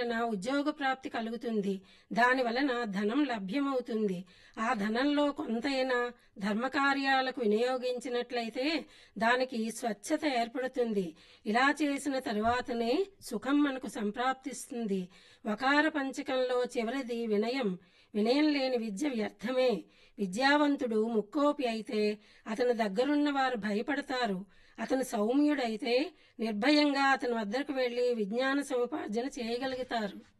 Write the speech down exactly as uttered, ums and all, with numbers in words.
వలన ఉద్యోగ ప్రాప్తి కలుగుతుంది. దాని వలన ధనం లభ్యమవుతుంది. ఆ ధనంలో కొంతైనా ధర్మకార్యాలకు వినియోగించినట్లయితే దానికి స్వచ్ఛత ఏర్పడుతుంది. ఇలా చేసిన తరువాతనే సుఖం మనకు సంప్రాప్తిస్తుంది. వకార పంచకంలో చివరిది వినయం. వినయం లేని విద్య వ్యర్థమే. విద్యావంతుడు ముక్కోపి అయితే అతని దగ్గరున్న వారు భయపడతారు. అతను సౌమ్యుడైతే నిర్భయంగా అతని వద్దకు వెళ్లి విజ్ఞాన సముపార్జన చేయగలుగుతారు.